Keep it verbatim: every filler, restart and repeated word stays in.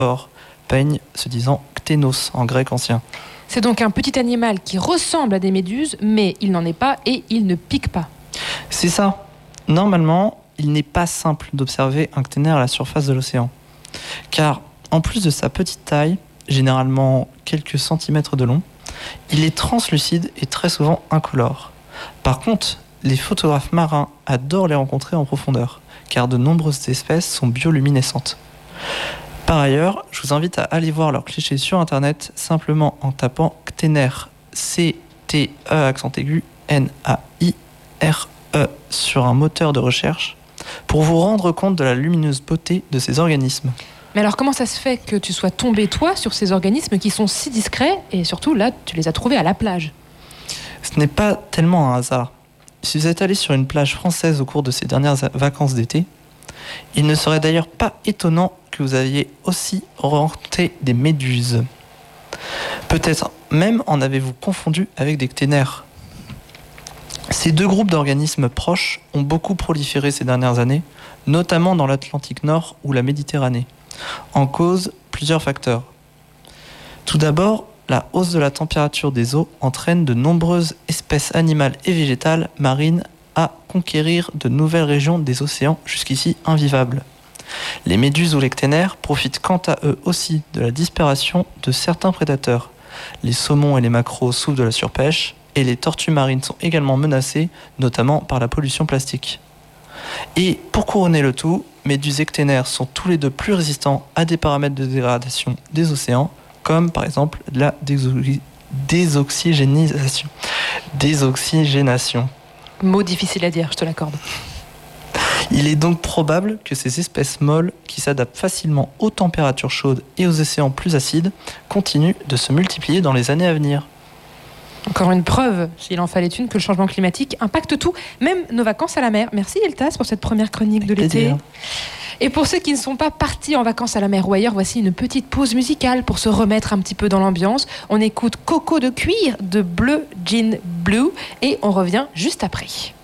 peigne se disant kténos en grec ancien. C'est donc un petit animal qui ressemble à des méduses, mais il n'en est pas et il ne pique pas. C'est ça. Normalement, il n'est pas simple d'observer un cténère à la surface de l'océan. Car, en plus de sa petite taille, généralement quelques centimètres de long, il est translucide et très souvent incolore. Par contre, les photographes marins adorent les rencontrer en profondeur, car de nombreuses espèces sont bioluminescentes. Par ailleurs, je vous invite à aller voir leurs clichés sur internet simplement en tapant cténère, C T E accent aigu, N A I R E sur un moteur de recherche pour vous rendre compte de la lumineuse beauté de ces organismes. Mais alors comment ça se fait que tu sois tombé toi sur ces organismes qui sont si discrets et surtout là tu les as trouvés à la plage? Ce n'est pas tellement un hasard. Si vous êtes allé sur une plage française au cours de ces dernières vacances d'été, il ne serait d'ailleurs pas étonnant que vous aviez aussi rencontré des méduses. Peut-être même en avez-vous confondu avec des cténères. Ces deux groupes d'organismes proches ont beaucoup proliféré ces dernières années, notamment dans l'Atlantique Nord ou la Méditerranée. En cause, plusieurs facteurs. Tout d'abord, la hausse de la température des eaux entraîne de nombreuses espèces animales et végétales marines à conquérir de nouvelles régions des océans jusqu'ici invivables. Les méduses ou les cténères profitent quant à eux aussi de la disparition de certains prédateurs. Les saumons et les maquereaux souffrent de la surpêche et les tortues marines sont également menacées, notamment par la pollution plastique. Et pour couronner le tout, méduses et cténères sont tous les deux plus résistants à des paramètres de dégradation des océans, comme par exemple la déso- désoxygénisation. Désoxygénation. Mot difficile à dire, je te l'accorde. Il est donc probable que ces espèces molles, qui s'adaptent facilement aux températures chaudes et aux océans plus acides, continuent de se multiplier dans les années à venir. Encore une preuve, s'il en fallait une, que le changement climatique impacte tout, même nos vacances à la mer. Merci Eltas pour cette première chronique de l'été. Plaisir. Et pour ceux qui ne sont pas partis en vacances à la mer ou ailleurs, voici une petite pause musicale pour se remettre un petit peu dans l'ambiance. On écoute Coco de cuir de Bleu Jean Blue et on revient juste après.